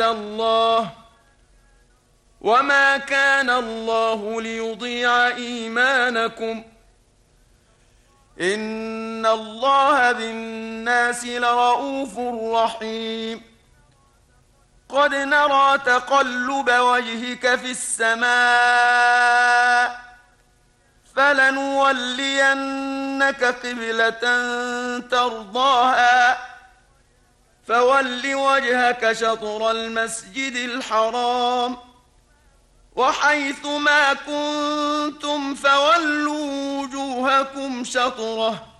الله وما كان الله ليضيع إيمانكم إن الله بالناس لرؤوف رحيم قد نرى تقلب وجهك في السماء فلنولينك قبلة ترضاها فول وجهك شطر المسجد الحرام وحيث ما كنتم فولوا وجوهكم شطره